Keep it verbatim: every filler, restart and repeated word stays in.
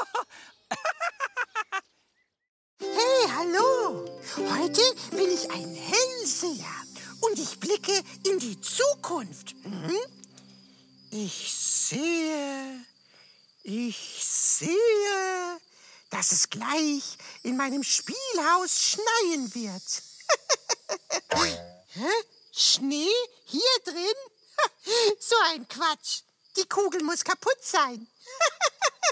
Hey, hallo! Heute bin ich ein Hellseher und ich blicke in die Zukunft. Mhm. Ich sehe, ich sehe, dass es gleich in meinem Spielhaus schneien wird. Hä? Schnee? Hier drin? So ein Quatsch. Die Kugel muss kaputt sein.